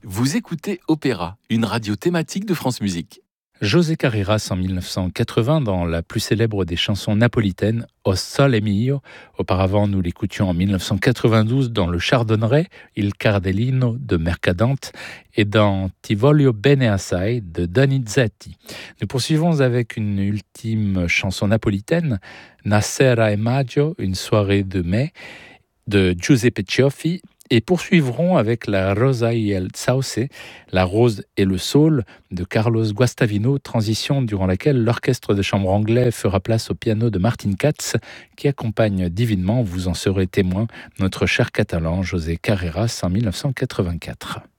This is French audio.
Vous écoutez Opéra, une radio thématique de France Musique. José Carreras en 1980 dans la plus célèbre des chansons napolitaines, O Sole Mio. Auparavant, nous l'écoutions en 1992 dans le Chardonneret, Il Cardellino de Mercadante et dans Ti voglio bene assai de Donizetti. Nous poursuivons avec une ultime chanson napolitaine, Una sera e maggio, une soirée de mai, de Giuseppe Cioffi. Et poursuivrons avec la Rosa y el Sauce, la rose et le saule de Carlos Guastavino, transition durant laquelle l'orchestre de chambre anglais fera place au piano de Martin Katz, qui accompagne divinement, vous en serez témoin, notre cher catalan José Carreras en 1984.